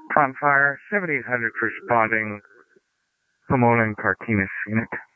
Prime Fire, 7800 responding. Pomona and Carquinez, unit.